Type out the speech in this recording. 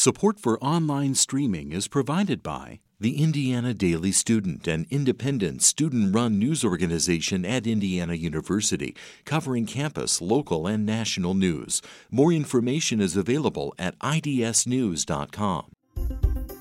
Support for online streaming is provided by the Indiana Daily Student, an independent student-run news organization at Indiana University, covering campus, local, and national news. More information is available at idsnews.com.